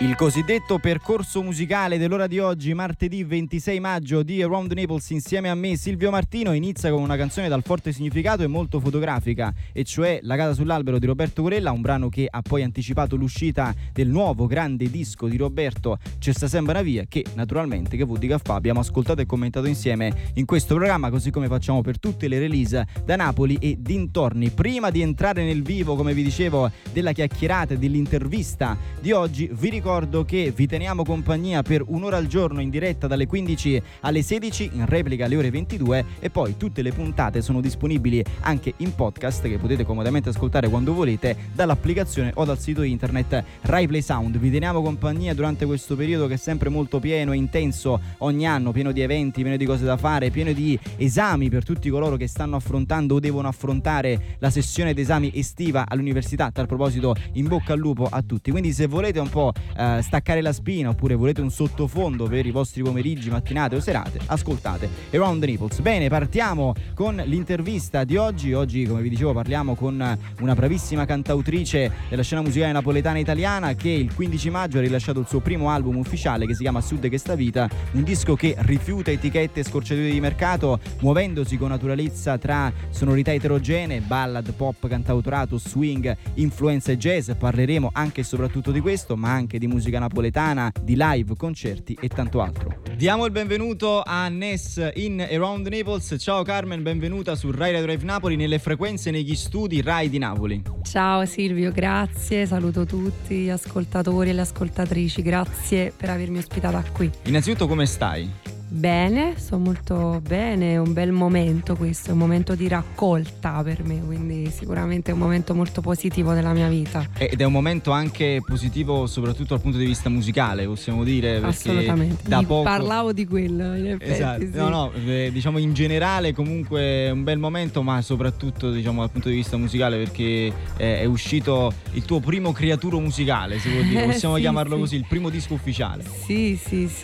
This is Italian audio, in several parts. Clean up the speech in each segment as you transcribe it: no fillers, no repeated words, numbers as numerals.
Il cosiddetto percorso musicale dell'ora di oggi, martedì 26 maggio di Around Naples, insieme a me Silvio Martino, inizia con una canzone dal forte significato e molto fotografica, e cioè La casa sull'albero di Roberto Corella, un brano che ha poi anticipato l'uscita del nuovo grande disco di Roberto, C'è sta sempre una via, che naturalmente che di Caffà abbiamo ascoltato e commentato insieme in questo programma, così come facciamo per tutte le release da Napoli e dintorni. Prima di entrare nel vivo, come vi dicevo, della chiacchierata e dell'intervista di oggi, vi ricordo che vi teniamo compagnia per un'ora al giorno in diretta dalle 15 alle 16, in replica alle ore 22, e poi tutte le puntate sono disponibili anche in podcast che potete comodamente ascoltare quando volete dall'applicazione o dal sito internet Rai Play Sound. Vi teniamo compagnia durante questo periodo che è sempre molto pieno e intenso ogni anno, pieno di eventi, pieno di cose da fare, pieno di esami per tutti coloro che stanno affrontando o devono affrontare la sessione d'esami estiva all'università. A tal proposito, in bocca al lupo a tutti. Quindi se volete un po' staccare la spina, oppure volete un sottofondo per i vostri pomeriggi, mattinate o serate, ascoltate Around Naples. Bene, partiamo con l'intervista di oggi. Oggi, come vi dicevo, parliamo con una bravissima cantautrice della scena musicale napoletana italiana che il 15 maggio ha rilasciato il suo primo album ufficiale che si chiama Sud che sta vita, un disco che rifiuta etichette e scorciatoie di mercato, muovendosi con naturalezza tra sonorità eterogenee, ballad, pop, cantautorato, swing, influenze jazz. Parleremo anche e soprattutto di questo, ma anche di musica napoletana, di live, concerti e tanto altro. Diamo il benvenuto a Ness in Around Naples. Ciao Carmen, benvenuta su Rai Radio Drive Napoli, nelle frequenze, negli studi Rai di Napoli. Ciao Silvio, grazie, saluto tutti gli ascoltatori e le ascoltatrici, grazie per avermi ospitata qui. Innanzitutto, come stai? Bene, sto molto bene, è un bel momento questo, è un momento di raccolta per me, quindi sicuramente è un momento molto positivo della mia vita. Ed è un momento anche positivo soprattutto dal punto di vista musicale, possiamo dire, perché assolutamente, da poco parlavo di quello in effetti. Esatto, sì. Diciamo in generale comunque è un bel momento, ma soprattutto diciamo dal punto di vista musicale, perché è uscito il tuo primo creaturo musicale, si può dire, possiamo chiamarlo così, il primo disco ufficiale. Sì,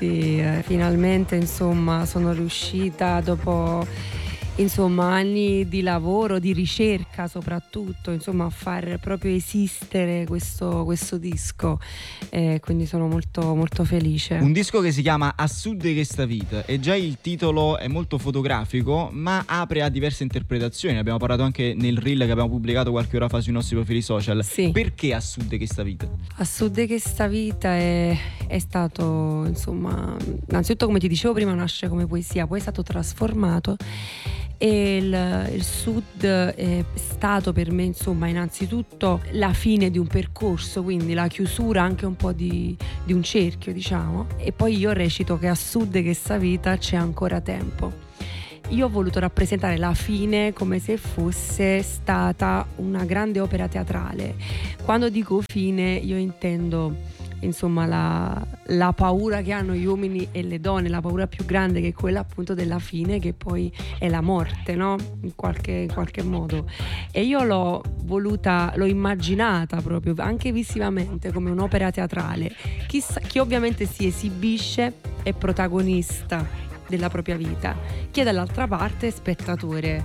finalmente insomma sono riuscita dopo anni di lavoro, di ricerca soprattutto, insomma, a far proprio esistere questo disco, quindi sono molto molto felice. Un disco che si chiama A Sud che sta vita, e già il titolo è molto fotografico ma apre a diverse interpretazioni. Abbiamo parlato anche nel reel che abbiamo pubblicato qualche ora fa sui nostri profili social. Sì. Perché A Sud che sta vita? A Sud che sta vita è stato, insomma, innanzitutto, come ti dicevo prima, nasce come poesia, poi è stato trasformato. E il Sud è stato per me, insomma, innanzitutto la fine di un percorso, quindi la chiusura anche un po' di un cerchio, diciamo. E poi io recito che a Sud che sta vita c'è ancora tempo. Io ho voluto rappresentare la fine come se fosse stata una grande opera teatrale. Quando dico fine io intendo, insomma, la paura che hanno gli uomini e le donne, la paura più grande, che è quella appunto della fine, che poi è la morte, no? In qualche modo. E io l'ho immaginata proprio anche visivamente come un'opera teatrale. Chi ovviamente si esibisce è protagonista della propria vita, chi è dall'altra parte è spettatore.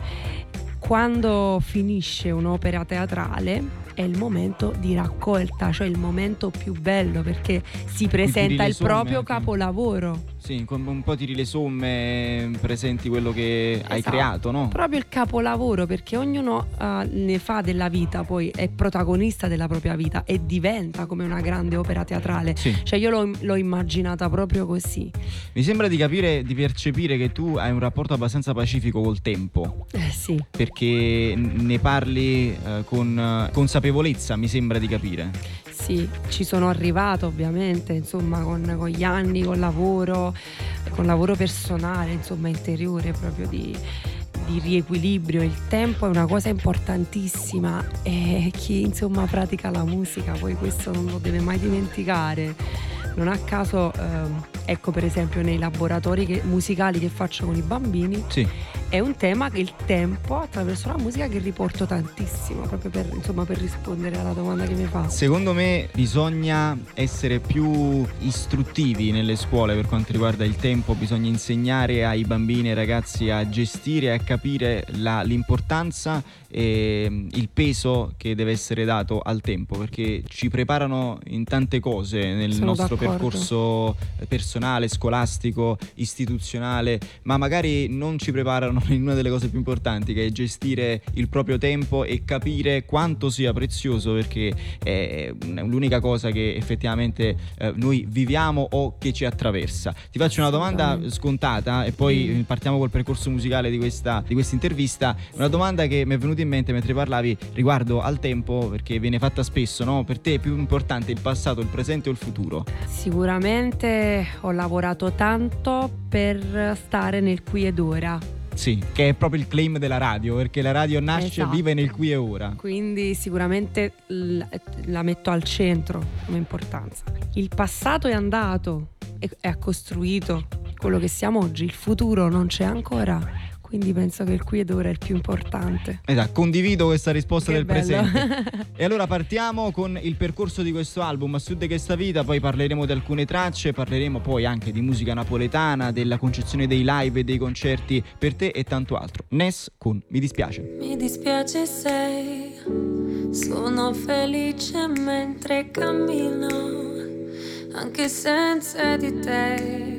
Quando finisce un'opera teatrale è il momento di raccolta, cioè il momento più bello, perché si presenta il proprio anche capolavoro. Sì, un po' tiri le somme, presenti quello che hai creato, no? Proprio il capolavoro, perché ognuno ne fa della vita, poi è protagonista della propria vita e diventa come una grande opera teatrale. Sì. Cioè io l'ho immaginata proprio così. Mi sembra di capire, di percepire che tu hai un rapporto abbastanza pacifico col tempo. Sì. Perché ne parli con consapevolezza, mi sembra di capire. Sì, ci sono arrivata ovviamente, insomma, con gli anni, con lavoro personale, insomma, interiore, proprio di riequilibrio. Il tempo è una cosa importantissima e chi, insomma, pratica la musica poi questo non lo deve mai dimenticare. Non a caso, ecco, per esempio nei laboratori musicali che faccio con i bambini, sì, è un tema che il tempo attraverso la musica che riporto tantissimo, proprio per rispondere alla domanda che mi fa. Secondo me bisogna essere più istruttivi nelle scuole per quanto riguarda il tempo, bisogna insegnare ai bambini e ai ragazzi a gestire e a capire l'importanza e il peso che deve essere dato al tempo, perché ci preparano in tante cose nel Sono nostro d'accordo. percorso personale, scolastico, istituzionale, ma magari non ci preparano in una delle cose più importanti, che è gestire il proprio tempo e capire quanto sia prezioso, perché è l'unica cosa che effettivamente noi viviamo o che ci attraversa. Ti faccio una domanda scontata e poi partiamo col percorso musicale di questa intervista. Una domanda che mi è venuta in mente mentre parlavi riguardo al tempo, perché viene fatta spesso, no? Per te è più importante il passato, il presente o il futuro? Sicuramente ho lavorato tanto per stare nel qui ed ora. Sì, che è proprio il claim della radio, perché la radio nasce, Esatto. vive nel qui e ora. Quindi sicuramente la metto al centro come importanza. Il passato è andato e ha costruito quello che siamo oggi, il futuro non c'è ancora, quindi penso che il qui ed ora è il più importante. Esatto, condivido questa risposta Che del bello. presente. E allora partiamo con il percorso di questo album, A Sud che sta vita, poi parleremo di alcune tracce, parleremo poi anche di musica napoletana, della concezione dei live e dei concerti per te e tanto altro. Ness con Mi dispiace. Mi dispiace sei, sono felice mentre cammino, anche senza di te.